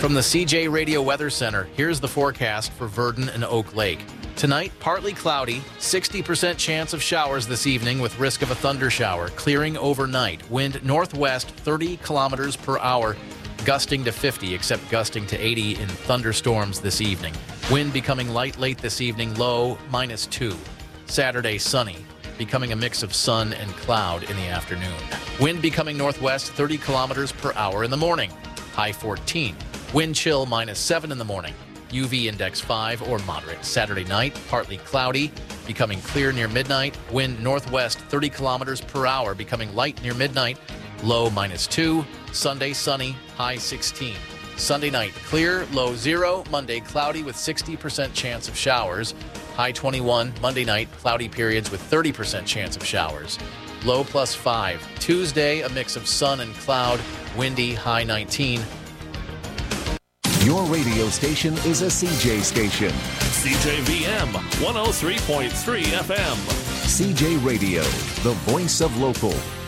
From the CJ Radio Weather Center, here's the forecast for Verdon and Oak Lake. Tonight, partly cloudy, 60% chance of showers this evening with risk of a thunder shower, clearing overnight. Wind northwest 30 kilometers per hour, gusting to 50, except gusting to 80 in thunderstorms this evening. Wind becoming light late this evening, low -2. Saturday, sunny, becoming a mix of sun and cloud in the afternoon. Wind becoming northwest 30 kilometers per hour in the morning, high 14. Wind chill -7 in the morning. UV index 5 or moderate. Saturday night, partly cloudy, becoming clear near midnight. Wind northwest 30 kilometers per hour, becoming light near midnight. Low -2. Sunday, sunny, high 16. Sunday night, clear, low 0. Monday, cloudy with 60% chance of showers. High 21. Monday night, cloudy periods with 30% chance of showers. Low +5. Tuesday, a mix of sun and cloud. Windy, high 19. Your radio station is a CJ station. CJVM 103.3 FM. CJ Radio, the voice of local.